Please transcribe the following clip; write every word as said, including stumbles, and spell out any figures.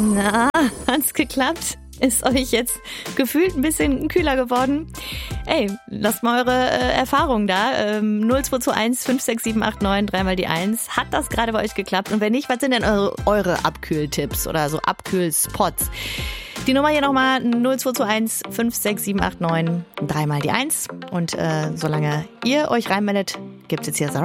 Na, hat's geklappt? Ist euch jetzt gefühlt ein bisschen kühler geworden? Ey, lasst mal eure äh, Erfahrungen da. Ähm, null zwei zwei eins fünf sechs sieben acht neun, dreimal die eins. Hat das gerade bei euch geklappt? Und wenn nicht, was sind denn eure, eure Abkühltipps oder so Abkühlspots? Die Nummer hier nochmal null zwei zwei eins fünf sechs sieben acht neun, dreimal die eins. Und äh, solange ihr euch reinmeldet, gibt's jetzt hier